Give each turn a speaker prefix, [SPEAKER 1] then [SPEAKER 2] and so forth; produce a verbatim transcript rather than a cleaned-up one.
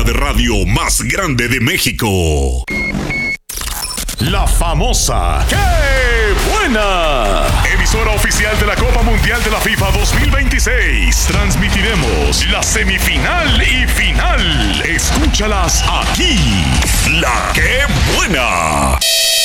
[SPEAKER 1] de radio más grande de México.
[SPEAKER 2] La famosa ¡Qué buena! Emisora oficial de la Copa Mundial de la FIFA dos mil veintiséis. Transmitiremos la semifinal y final. Escúchalas aquí.
[SPEAKER 1] La ¡Qué buena!